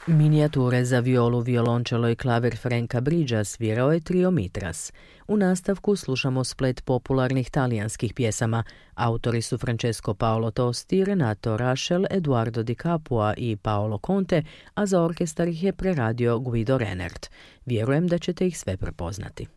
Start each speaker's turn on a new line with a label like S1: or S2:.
S1: Minijature za violu, violončelo i klavir Franka Bridgea svirao je trio Mitras. U nastavku slušamo splet popularnih talijanskih pjesama. Autori su Francesco Paolo Tosti, Renato Raschel, Eduardo Di Capua i Paolo Conte, a za orkestar ih je preradio Guido Renert. Vjerujem da ćete ih sve prepoznati.